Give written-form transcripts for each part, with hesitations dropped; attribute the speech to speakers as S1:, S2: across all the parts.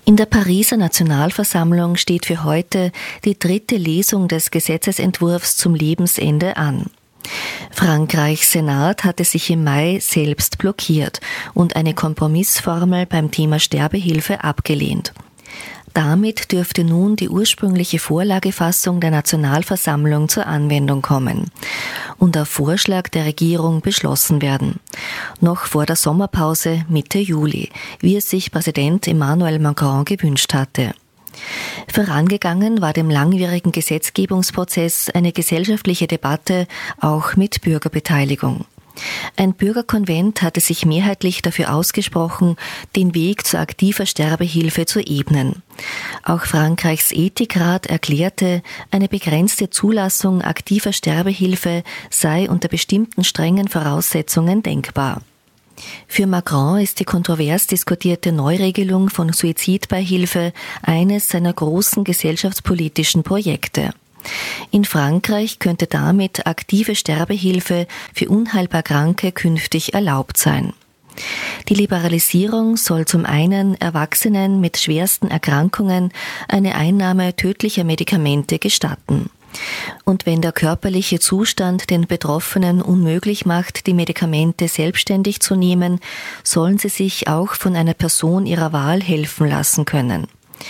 S1: In der Pariser Nationalversammlung steht für heute die 3. Lesung des Gesetzesentwurfs zum Lebensende an. Frankreichs Senat hatte sich im Mai selbst blockiert und eine Kompromissformel beim Thema Sterbehilfe abgelehnt. Damit dürfte nun die ursprüngliche Vorlagefassung der Nationalversammlung zur Anwendung kommen und auf Vorschlag der Regierung beschlossen werden. Noch vor der Sommerpause Mitte Juli, wie es sich Präsident Emmanuel Macron gewünscht hatte. Vorangegangen war dem langwierigen Gesetzgebungsprozess eine gesellschaftliche Debatte, auch mit Bürgerbeteiligung. Ein Bürgerkonvent hatte sich mehrheitlich dafür ausgesprochen, den Weg zu aktiver Sterbehilfe zu ebnen. Auch Frankreichs Ethikrat erklärte, eine begrenzte Zulassung aktiver Sterbehilfe sei unter bestimmten strengen Voraussetzungen denkbar. Für Macron ist die kontrovers diskutierte Neuregelung von Suizidbeihilfe eines seiner großen gesellschaftspolitischen Projekte. In Frankreich könnte damit aktive Sterbehilfe für unheilbar Kranke künftig erlaubt sein. Die Liberalisierung soll zum einen Erwachsenen mit schwersten Erkrankungen eine Einnahme tödlicher Medikamente gestatten. Und wenn der körperliche Zustand den Betroffenen unmöglich macht, die Medikamente selbstständig zu nehmen, sollen sie sich auch von einer Person ihrer Wahl helfen lassen können.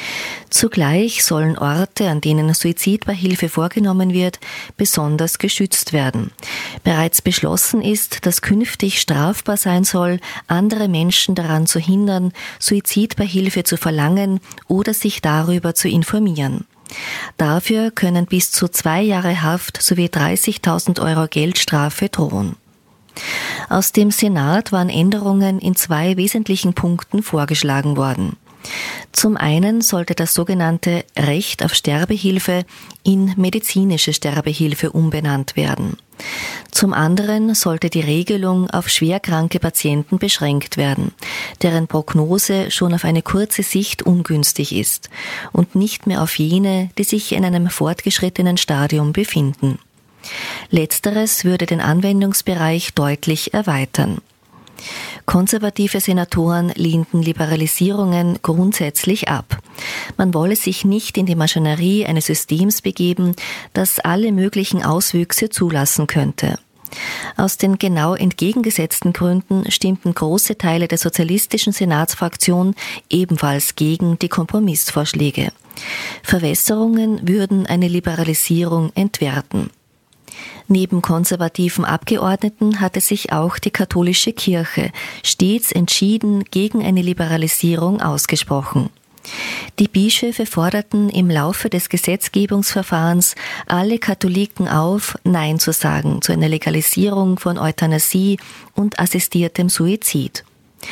S1: Zugleich sollen Orte, an denen Suizidbeihilfe vorgenommen wird, besonders geschützt werden. Bereits beschlossen ist, dass künftig strafbar sein soll, andere Menschen daran zu hindern, Suizidbeihilfe zu verlangen oder sich darüber zu informieren. Dafür können bis zu 2 Jahre Haft sowie 30.000 € Geldstrafe drohen. Aus dem Senat waren Änderungen in 2 wesentlichen Punkten vorgeschlagen worden. Zum einen sollte das sogenannte Recht auf Sterbehilfe in medizinische Sterbehilfe umbenannt werden. Zum anderen sollte die Regelung auf schwerkranke Patienten beschränkt werden, deren Prognose schon auf eine kurze Sicht ungünstig ist und nicht mehr auf jene, die sich in einem fortgeschrittenen Stadium befinden. Letzteres würde den Anwendungsbereich deutlich erweitern. Konservative Senatoren lehnten Liberalisierungen grundsätzlich ab. Man wolle sich nicht in die Maschinerie eines Systems begeben, das alle möglichen Auswüchse zulassen könnte. Aus den genau entgegengesetzten Gründen stimmten große Teile der sozialistischen Senatsfraktion ebenfalls gegen die Kompromissvorschläge. Verwässerungen würden eine Liberalisierung entwerten. Neben konservativen Abgeordneten hatte sich auch die katholische Kirche stets entschieden gegen eine Liberalisierung ausgesprochen. Die Bischöfe forderten im Laufe des Gesetzgebungsverfahrens alle Katholiken auf, Nein zu sagen zu einer Legalisierung von Euthanasie und assistiertem Suizid.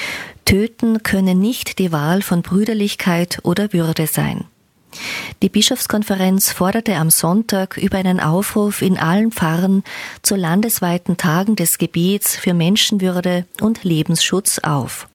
S1: Töten könne nicht die Wahl von Brüderlichkeit oder Würde sein. Die Bischofskonferenz forderte am Sonntag über einen Aufruf in allen Pfarren zu landesweiten Tagen des Gebets für Menschenwürde und Lebensschutz auf.